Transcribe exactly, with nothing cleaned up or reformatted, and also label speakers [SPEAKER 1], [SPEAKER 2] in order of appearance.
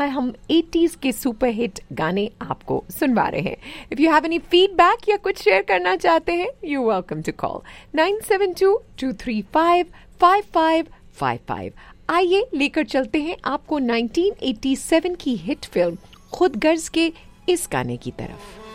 [SPEAKER 1] हम एटीज़ के super hit गाने आपको सुनवा रहे हैं. If you have any feedback या कुछ शेयर करना चाहते हैं, you welcome to call nine seven to to three five five five five five. आइए लेकर चलते हैं आपको नाइनटीन एटी सेवन की हिट फिल्म खुद गर्ज के इस गाने की तरफ.